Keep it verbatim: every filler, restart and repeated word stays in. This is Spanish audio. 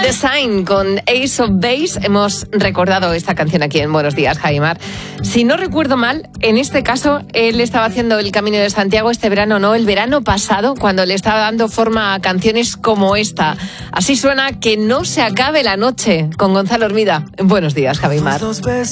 The Sign con Ace of Base. Hemos recordado esta canción aquí en Buenos Días, Javimar. Si no recuerdo mal, en este caso, él estaba haciendo el Camino de Santiago este verano, no, el verano pasado, cuando le estaba dando forma a canciones como esta. Así suena Que no se acabe la noche, con Gonzalo Hermida. Buenos días, Javimar. Dos besos